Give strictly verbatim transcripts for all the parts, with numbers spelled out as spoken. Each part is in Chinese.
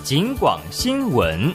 警广新闻。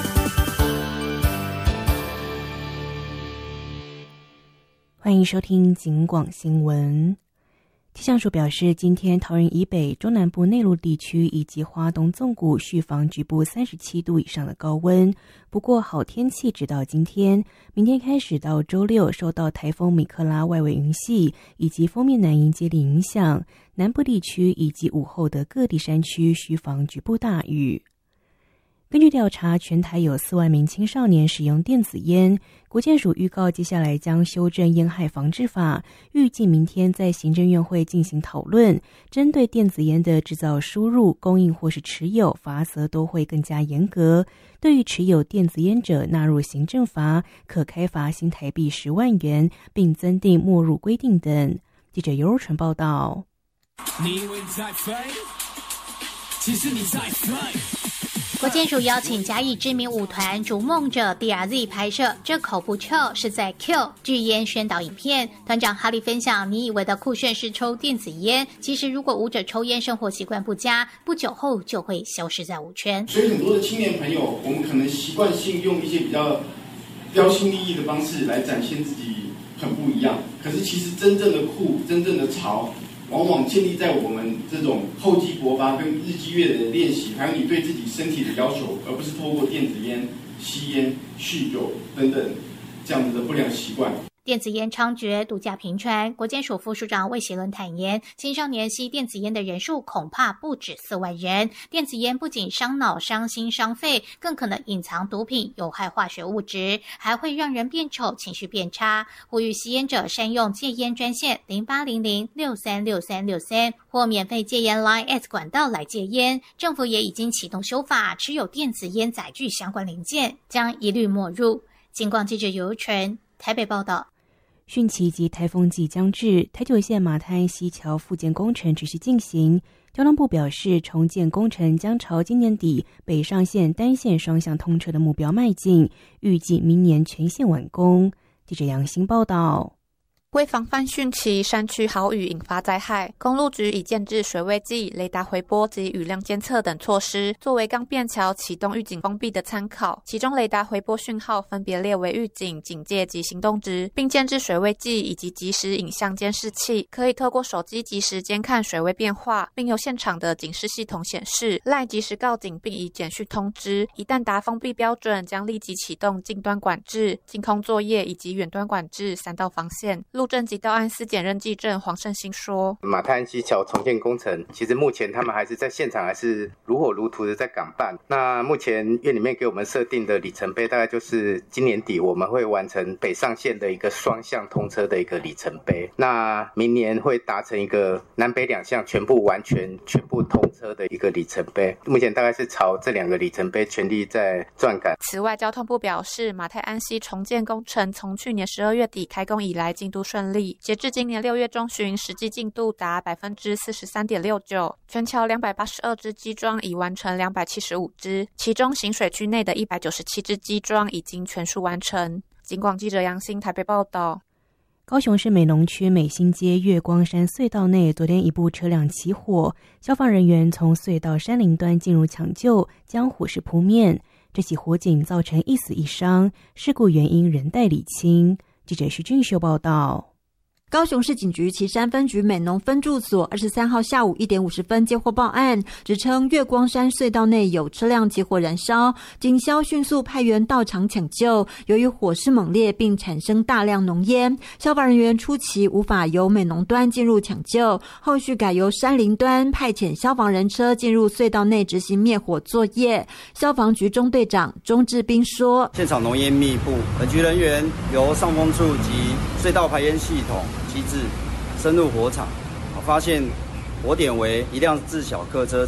欢迎收听警广新闻。气象署表示，今天桃园以北、中南部内陆地区以及花东纵谷续防局部三十七度以上的高温。不过好天气直到今天，明天开始到周六，受到台风米克拉外围云系以及锋面南迎接力影响，南部地区以及午后的各地山区需防局部大雨。根据调查，全台有四万名青少年使用电子烟。国健署预告，接下来将修正烟害防治法，预计明天在行政院会进行讨论，针对电子烟的制造、输入、供应或是持有，罚则都会更加严格。对于持有电子烟者纳入行政罚，可开罚新台币十万元，并增订没入规定等。记者尤若纯报道。 你以为你在飞，其实你在飞。 国健署邀请嘉义知名舞团逐梦者 D R Z 拍摄这口不臭是在 Q 拒烟宣导影片。团长哈利分享，你以为的酷炫是抽电子烟，其实如果舞者抽烟生活习惯不佳，不久后就会消失在舞圈。 所以很多的青年朋友，我们可能习惯性用一些比较标新立异的方式来展现自己很不一样，可是其实真正的酷、真正的潮，往往建立在我们这种厚积薄发跟日积月累的练习，还有你对自己身体的要求，而不是透过电子烟、吸烟、酗酒等等这样子的不良习惯。 电子烟猖獗，毒驾频传。国健署副署长魏喜伦坦言，青少年吸电子烟的人数恐怕不止四万人。电子烟不仅伤脑、伤心、伤肺，更可能隐藏毒品、有害化学物质，还会让人变丑、情绪变差。呼吁吸烟者善用戒烟专线零八零零六三六三六三或免费戒烟 Line at 管道来戒烟。政府也已经启动修法，持有电子烟载具相关零件将一律没入。警广记者尤纯台北报道。 汛期及台风季将至，台九线马滩溪桥复建工程持续进行。交通部表示，重建工程将朝今年底北上线单线双向通车的目标迈进，预计明年全线完工。记者杨欣报道。 为防范汛期山区豪雨引发灾害，公路局已建置水位计、雷达回波及雨量监测等措施，作为钢便桥启动预警封闭的参考。其中雷达回波讯号分别列为预警、警戒及行动值，并建置水位计以及即时影像监视器，可以透过手机即时监看水位变化，并由现场的警示系统显示 ，LINE 即时告警并以简讯通知。一旦达封闭标准，将立即启动近端管制、净空作业以及远端管制三道防线。路政及道安司检认技证黄胜兴说， 马滩溪桥重建工程其实目前他们还是在现场还是如火如荼的在赶办。那目前院里面给我们设定的里程碑大概就是今年底我们会完成北上线的一个双向通车的一个里程碑，那明年会达成一个南北两项全部完全全部通车的一个里程碑。目前大概是朝这两个里程碑全力在转赶。 此外，交通部表示，马太安溪重建工程从去年十二月底开工以来进度顺利，截至今年六月中旬，实际进度达 百分之四十三点六九， 全桥两百八十二支机桩已完成两百七十五支，其中行水区内的一百九十七支机桩已经全数完成。警广记者杨欣台北报道。 高雄市美浓区美兴街月光山隧道内，昨天一部车辆起火，消防人员从隧道山林端进入抢救，将火势扑灭。这起火警造成一死一伤，事故原因仍待理清。记者徐俊秀报道。 高雄市警局旗山分局美浓分驻所二十三号下午一点五十分接获报案，指称月光山隧道内有车辆起火燃烧，警消迅速派员到场抢救。由于火势猛烈并产生大量浓烟，消防人员初期无法由美浓端进入抢救，后续改由山林端派遣消防人车进入隧道内执行灭火作业。消防局中队长钟志斌说， 现场浓烟密布，本局人员由上风处及隧道排烟系统机制深入火场，发现火点为一辆自小客车